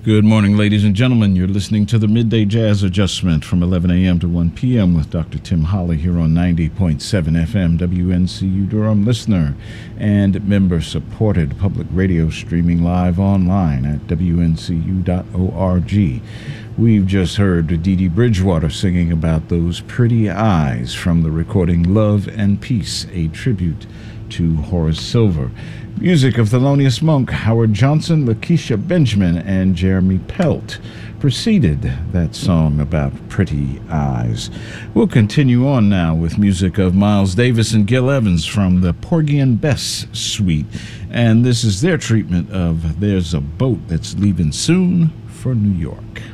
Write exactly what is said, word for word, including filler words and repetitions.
Good morning, ladies and gentlemen. You're listening to the Midday Jazz Adjustment from eleven a.m. to one p.m. with Doctor Tim Holly here on ninety point seven F M W N C U Durham, listener and member-supported public radio, streaming live online at W N C U dot org. We've just heard Dee Dee Bridgewater singing about those pretty eyes from the recording Love and Peace, a tribute to Horace Silver. Music of Thelonious Monk, Howard Johnson, Lakeisha Benjamin, and Jeremy Pelt preceded that song about pretty eyes. We'll continue on now with music of Miles Davis and Gil Evans from the Porgy and Bess Suite. And this is their treatment of There's a Boat That's Leaving Soon for New York.